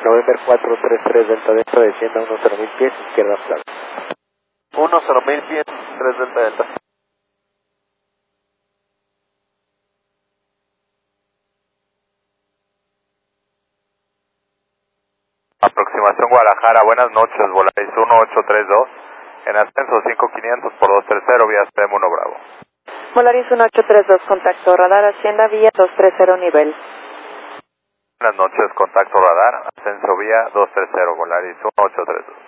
November 433 Delta Delta, descienda 10.000 pies, izquierda plana. 10.000 pies, 3 Delta Delta. Aproximación Guadalajara, buenas noches, Volaris 1832, en ascenso 5500 por 230, vía STEM 1 Bravo. Volaris 1832, contacto radar, Hacienda vía 230 nivel. Buenas noches, contacto radar, ascenso vía 230, Volaris 1832.